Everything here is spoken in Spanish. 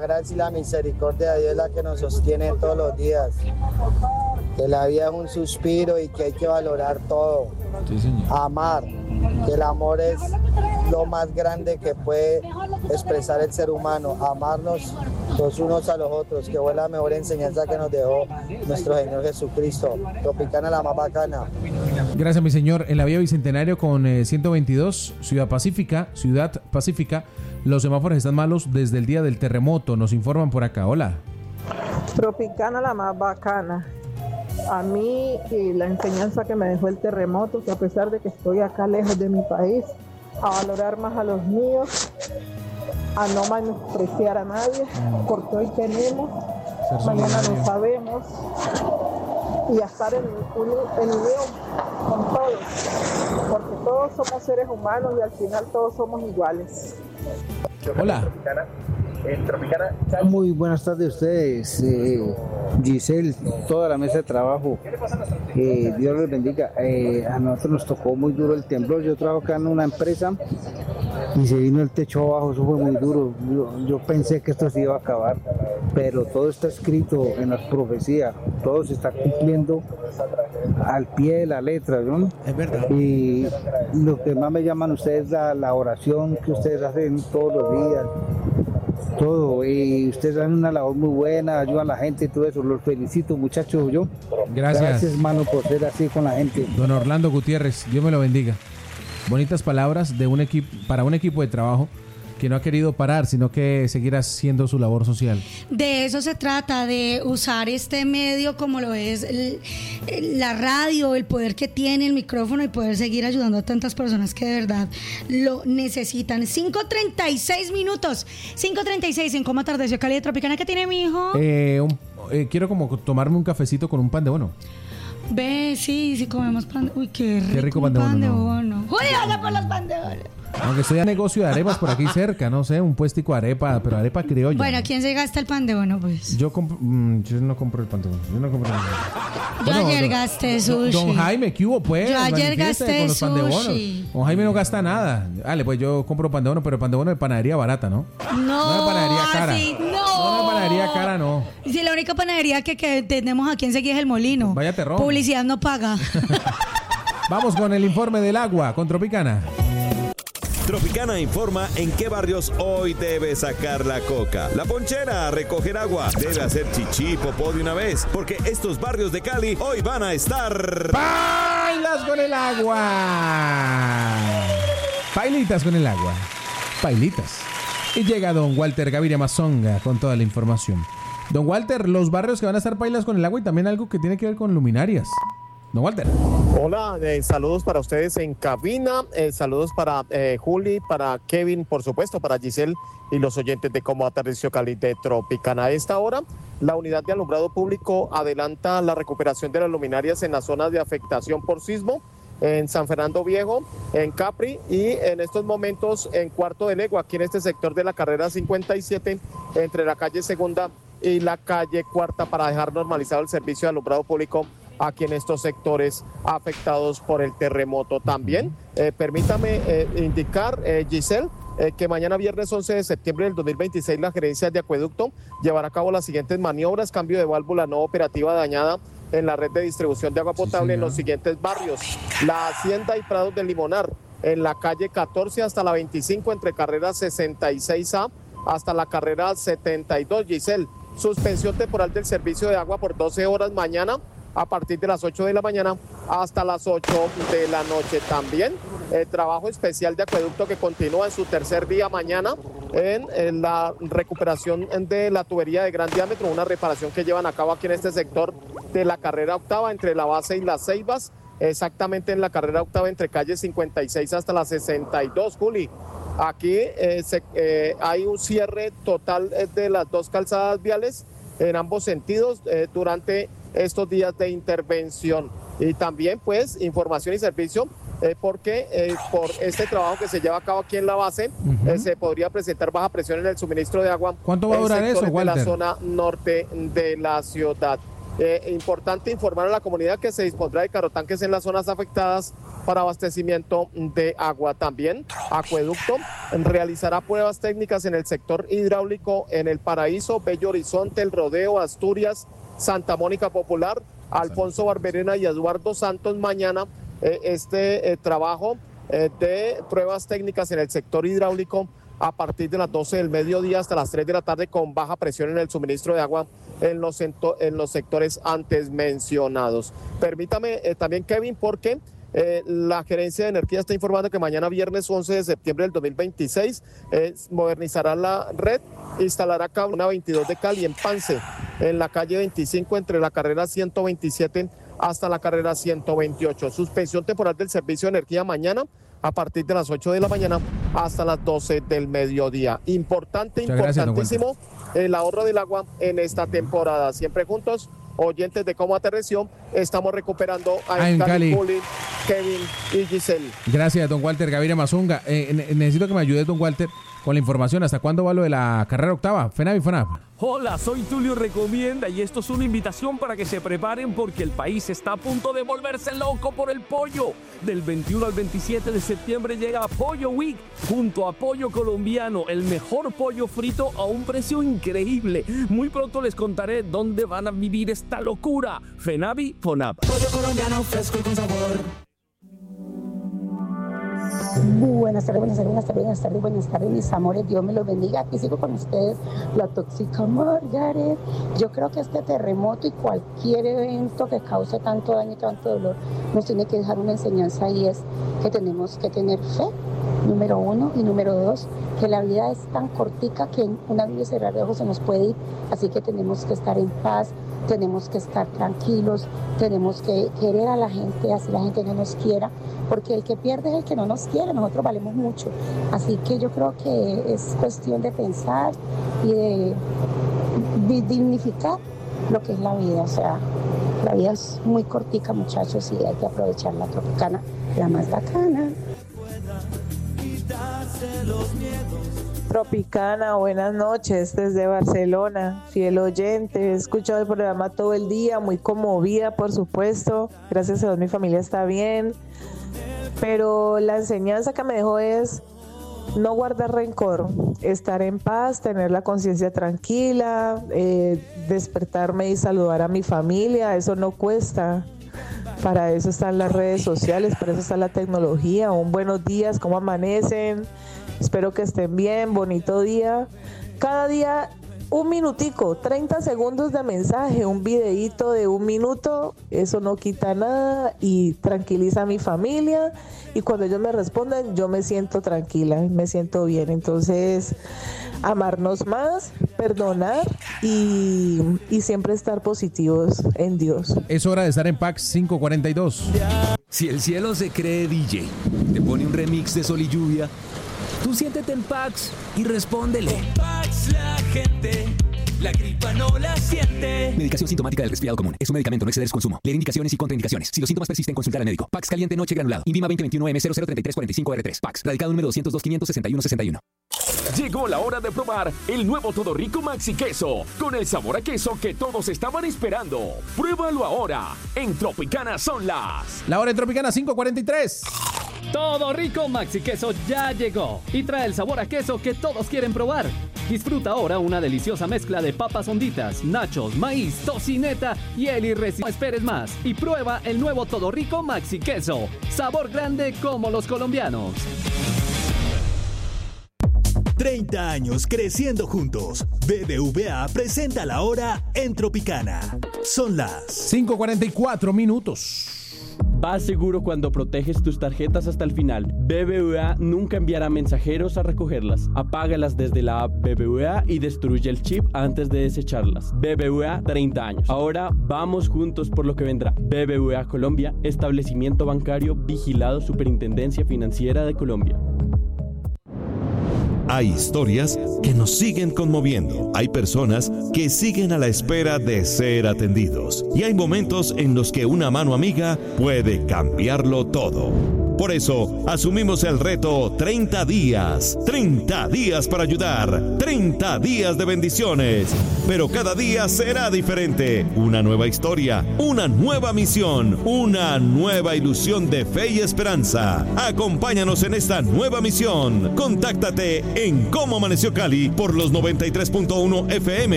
Gracia y la misericordia de Dios es la que nos sostiene todos los días. Que la vida es un suspiro y que hay que valorar todo. Sí, señor. Amar, que el amor es lo más grande que puede expresar el ser humano. Amarnos los unos a los otros, que fue la mejor enseñanza que nos dejó nuestro Señor Jesucristo. Tropicana la más bacana. Gracias, mi señor. En la vía Bicentenario con 122, Ciudad Pacífica, los semáforos están malos desde el día del terremoto. Nos informan por acá. Hola. Tropicana la más bacana. A mí la enseñanza que me dejó el terremoto, que a pesar de que estoy acá lejos de mi país, a valorar más a los míos, a no menospreciar a nadie, porque hoy tenemos, mañana no sabemos, y a estar en unión con todos, porque todos somos seres humanos y al final todos somos iguales. Hola. Muy buenas tardes a ustedes, Giselle, toda la mesa de trabajo. Dios les bendiga. A nosotros nos tocó muy duro el temblor. Yo trabajo acá en una empresa y se vino el techo abajo. Eso fue muy duro. Yo pensé que esto se iba a acabar, pero todo está escrito en las profecías. Todo se está cumpliendo al pie de la letra, ¿no? Es verdad. Y lo que más me llaman ustedes es la oración que ustedes hacen todos los días. Todo, y ustedes hacen una labor muy buena, ayudan a la gente y todo eso. Los felicito, muchachos. Gracias, hermano, por ser así con la gente. Don Orlando Gutiérrez, Dios me lo bendiga. Bonitas palabras de un equipo, para un equipo de trabajo que no ha querido parar, sino que seguir haciendo su labor social. De eso se trata, de usar este medio como lo es la radio, el poder que tiene el micrófono y poder seguir ayudando a tantas personas que de verdad lo necesitan. 5:36 minutos, 5:36 en cómo atardeció Cali de Tropicana. ¿Qué tiene mi hijo? Quiero como tomarme un cafecito con un pan de bono. Ve, sí comemos pan. Uy, qué rico pan de bono. Pan de bono. ¡Juliana por los pan de bono! Aunque estoy a negocio de arepas por aquí cerca, no sé, un puestico de arepa, pero arepa criolla. Bueno, ¿quién se gasta el pan de bono, pues? Yo no compro el pan de bono. Yo ayer gasté sushi. Don Jaime, ¿qué hubo, pues? Yo ayer gasté sushi. Don Jaime no gasta nada. Dale, pues yo compro pan de bono, pero pan de bono es panadería barata, ¿no? No es panadería cara. Sí, no es panadería cara, no. Sí, la única panadería que tenemos aquí enseguida es el Molino. Vaya terror. Publicidad no paga. Vamos con el informe del agua con Tropicana. Tropicana informa en qué barrios hoy debe sacar la coca. La ponchera a recoger agua. Debe hacer chichi, popó de una vez, porque estos barrios de Cali hoy van a estar... ¡Pailas con el agua! Pailitas con el agua. Pailitas. Y llega don Walter Gaviria Mazonga con toda la información. Don Walter, los barrios que van a estar pailas con el agua y también algo que tiene que ver con luminarias. Don Walter. Hola, saludos para ustedes en cabina, saludos para Juli, para Kevin, por supuesto, para Giselle y los oyentes de Cómo Atardeció Cali de Tropicana. A esta hora, la unidad de alumbrado público adelanta la recuperación de las luminarias en las zonas de afectación por sismo, en San Fernando Viejo, en Capri y en estos momentos en Cuarto de Legua, aquí en este sector de la carrera 57, entre la calle Segunda y la calle Cuarta, para dejar normalizado el servicio de alumbrado público aquí en estos sectores afectados por el terremoto. También, permítame indicar, Giselle, que mañana viernes 11 de septiembre del 2026 la gerencia de acueducto llevará a cabo las siguientes maniobras: cambio de válvula no operativa dañada en la red de distribución de agua potable en los siguientes barrios: La Hacienda y Prados del Limonar, en la calle 14 hasta la 25, entre carrera 66A hasta la carrera 72. Giselle, suspensión temporal del servicio de agua por 12 horas mañana, a partir de las 8 de la mañana hasta las 8 de la noche. También trabajo especial de acueducto que continúa en su tercer día mañana en la recuperación de la tubería de gran diámetro, una reparación que llevan a cabo aquí en este sector de la carrera octava, entre la base y las Ceibas, exactamente en la carrera octava, entre calle 56 hasta la 62, Juli. Aquí hay un cierre total de las dos calzadas viales en ambos sentidos durante estos días de intervención. Y también, pues, información y servicio, porque por este trabajo que se lleva a cabo aquí en la base, se podría presentar baja presión en el suministro de agua. ¿Cuánto va a durar eso, Walter? De la zona norte de la ciudad. Importante informar a la comunidad que se dispondrá de carrotanques en las zonas afectadas para abastecimiento de agua. También Acueducto realizará pruebas técnicas en el sector hidráulico en El Paraíso, Bello Horizonte, El Rodeo, Asturias, Santa Mónica Popular, Alfonso Barberena y Eduardo Santos. Mañana trabajo de pruebas técnicas en el sector hidráulico a partir de las 12 del mediodía hasta las 3 de la tarde, con baja presión en el suministro de agua en los sectores antes mencionados. Permítame también, Kevin, porque la Gerencia de Energía está informando que mañana viernes 11 de septiembre del 2026 modernizará la red, instalará una 22 de Cali en Pance, en la calle 25 entre la carrera 127 hasta la carrera 128. Suspensión temporal del servicio de energía mañana a partir de las 8 de la mañana hasta las 12 del mediodía. Importantísimo el ahorro del agua en esta temporada. Siempre juntos, oyentes de Cómo Aterrició, estamos recuperando a Cali, Juli, Kevin y Giselle. Gracias, don Walter Gaviria Mazunga. Necesito que me ayude, don Walter, con la información. ¿Hasta cuándo va lo de la carrera octava? FENAVI. Hola, soy Tulio Recomienda y esto es una invitación para que se preparen porque el país está a punto de volverse loco por el pollo. Del 21 al 27 de septiembre llega Pollo Week junto a Pollo Colombiano, el mejor pollo frito a un precio increíble. Muy pronto les contaré dónde van a vivir esta locura. FENAVI, FONAP. Pollo colombiano fresco y con sabor. Buenas tardes, mis amores, Dios me los bendiga. Aquí sigo con ustedes, la tóxica Margaret. Yo creo que este terremoto y cualquier evento que cause tanto daño y tanto dolor nos tiene que dejar una enseñanza, y es que tenemos que tener fe, número 1, y número 2, que la vida es tan cortica que en un abrir y cerrar de ojos se nos puede ir, así que tenemos que estar en paz, tenemos que estar tranquilos, tenemos que querer a la gente, así la gente no nos quiera, porque el que pierde es el que no nos quiere, nosotros valemos mucho. Así que yo creo que es cuestión de pensar y de dignificar lo que es la vida. O sea, la vida es muy cortica, muchachos, y hay que aprovechar la Tropicana, la más bacana. Tropicana, buenas noches desde Barcelona, fiel oyente, he escuchado el programa todo el día, muy conmovida, por supuesto, gracias a Dios mi familia está bien, pero la enseñanza que me dejó es no guardar rencor, estar en paz, tener la conciencia tranquila, despertarme y saludar a mi familia, eso no cuesta. Para eso están las redes sociales, para eso está la tecnología. Un buenos días, ¿cómo amanecen? Espero que estén bien, bonito día. Cada día un minutico, 30 segundos de mensaje, un videíto de 1 minuto, eso no quita nada y tranquiliza a mi familia. Y cuando ellos me responden, yo me siento tranquila, me siento bien. Entonces, amarnos más, perdonar y siempre estar positivos en Dios. Es hora de estar en PAX 542. Si el cielo se cree DJ, te pone un remix de Sol y Lluvia, tú siéntete en PAX y respóndele. En PAX la gente, la gripa no la siente. Medicación sintomática del resfriado común. Es un medicamento, no exceder su consumo. Leer indicaciones y contraindicaciones. Si los síntomas persisten, consultar al médico. PAX caliente noche granulado. INVIMA 2021M003345R3. PAX. Radicado número 202-561-61. Llegó la hora de probar el nuevo Todo Rico Maxi Queso, con el sabor a queso que todos estaban esperando. Pruébalo ahora. En Tropicana son las... La hora en Tropicana 5:43. Todo Rico Maxi Queso ya llegó y trae el sabor a queso que todos quieren probar. Disfruta ahora una deliciosa mezcla de papas honditas, nachos, maíz, tocineta y el irresistible. No esperes más y prueba el nuevo Todo Rico Maxi Queso. Sabor grande como los colombianos. 30 años creciendo juntos. BBVA presenta la hora en Tropicana. Son las 5:44 minutos. Vas seguro cuando proteges tus tarjetas hasta el final. BBVA nunca enviará mensajeros a recogerlas. Apágalas desde la app BBVA y destruye el chip antes de desecharlas. BBVA 30 años. Ahora vamos juntos por lo que vendrá. BBVA Colombia, establecimiento bancario vigilado Superintendencia Financiera de Colombia. Hay historias que nos siguen conmoviendo. Hay personas que siguen a la espera de ser atendidos. Y hay momentos en los que una mano amiga puede cambiarlo todo. Por eso, asumimos el reto 30 días. 30 días para ayudar. 30 días de bendiciones. Pero cada día será diferente. Una nueva historia, una nueva misión, una nueva ilusión de fe y esperanza. Acompáñanos en esta nueva misión. Contáctate en Cómo Amaneció Cali por los 93.1 FM